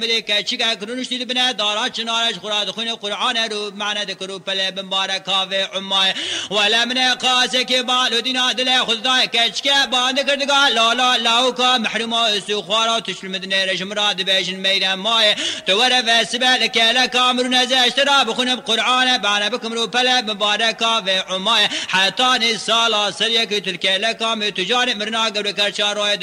که چیکار کنونش دید بنا دارات چنارش خوراد خون قرآن رو معنی دکرو پله بمبارکا و عمای ولا من قاسه که بالو دینا دل خدای که چیکار باند کردگا لا لاو کا محروم سو خوارا تشل مدنه رجم راد بیشن میدان مای تو ور فسبل که کامرون زشت را بخون قرآن بعنا بكم رو پله بمبارکا و عمای حتی نسالا سریه که تلکه لکام تجار مرنا قبل کرچار